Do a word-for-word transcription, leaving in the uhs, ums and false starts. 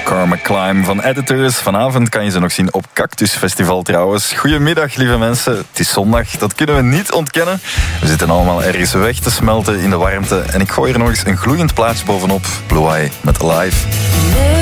Karma Climb van Editors. Vanavond kan je ze nog zien op Cactus Festival trouwens. Goedemiddag, lieve mensen. Het is zondag, dat kunnen we niet ontkennen. We zitten allemaal ergens weg te smelten in de warmte. En ik gooi er nog eens een gloeiend plaatje bovenop. Blue Eye met Alive.